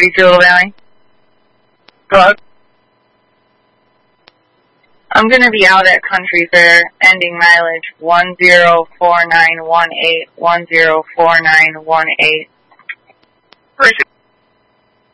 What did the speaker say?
Jewel Valley. Hello? I'm going to be out at Country Fair, ending mileage 104918, 104918.